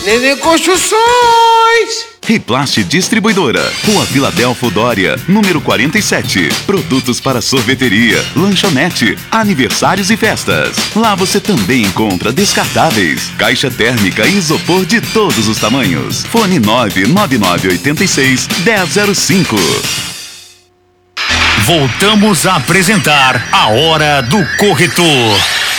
Nenê Construções! Riplast Distribuidora, Rua Filadelfo Dória, número 47. Produtos para sorveteria, lanchonete, aniversários e festas. Lá você também encontra descartáveis, caixa térmica e isopor de todos os tamanhos. Fone 99986-1005. Voltamos a apresentar a Hora do Corretor.